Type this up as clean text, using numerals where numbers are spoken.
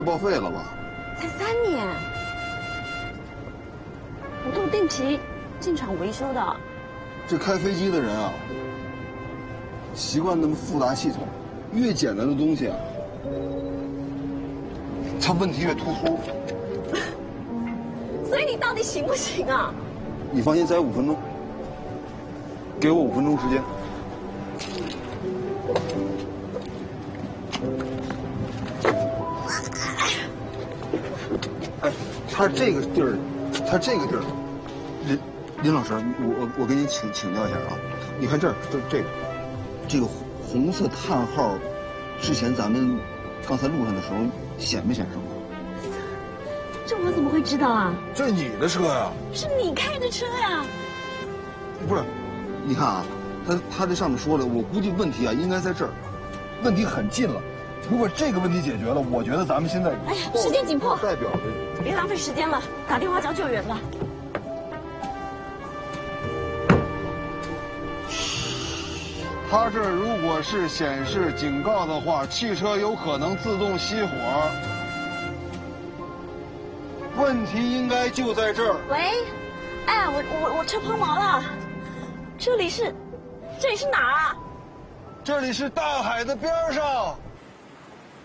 报废了吧？ 才3年，我都定期进厂维修的。 这开飞机的人啊，习惯那么复杂系统，越简单的东西啊，它问题越突出。 所以你到底行不行啊？ 你放心，再有5分钟，给我5分钟时间。哎，他这个地儿，林老师，我跟你请教一下啊，你看这儿，这个红色叹号，之前咱们刚才录上的时候显没显示过？ 这我怎么会知道啊？ 这是你的车呀？ 是你开的车呀？ 不是，你看啊，他这上面说了，我估计问题啊应该在这儿，问题很近了。如果这个问题解决了，我觉得咱们现在哎呀，时间紧迫， 代表的别浪费时间了，打电话叫救援吧。 它这如果是显示警告的话，汽车有可能自动熄火。问题应该就在这儿。 喂，哎，我车抛锚了，这里是哪儿啊？ 这里是大海的边上。